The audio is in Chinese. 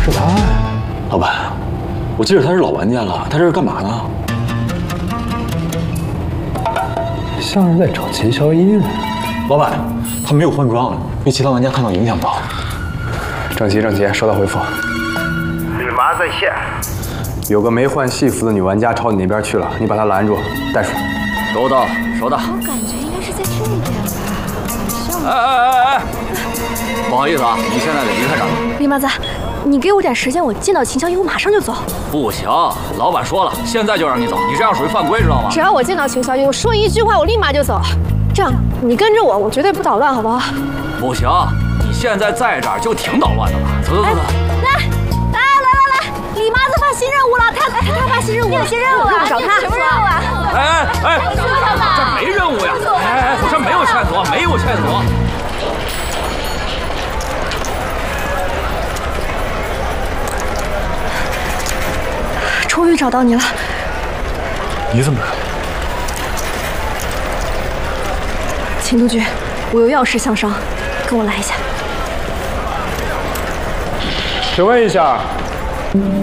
是他呀！ 老板，我记得他是老玩家了，他这是干嘛呢？ 像是在找秦小一呢。 老板，他没有换装，被其他玩家看到影响到。 正齐，收到回复。 绿麻在线。 有个没换戏服的女玩家朝你那边去了，你把她拦住，带出来。 收到，收到。 我感觉应该是在这边吧，好像。 哎！不好意思啊，你现在得离开这儿。 李麻子，你给我点时间，我见到秦小一，我马上就走。 不行，老板说了，现在就让你走，你这样属于犯规，知道吗？ 只要我见到秦小一，我说一句话，我立马就走。这样，你跟着我，我绝对不捣乱，好不好？ 不行，你现在在这儿就挺捣乱的了。走。 来，李麻子发新任务了，他发新任务了，新任务了，找他。什么任务啊？ 哎，这没任务呀！哎，我这没有线索，没有线索。 终于找到你了。 你怎么来了？ 秦督军，我有要事相商，跟我来一下。 请问一下，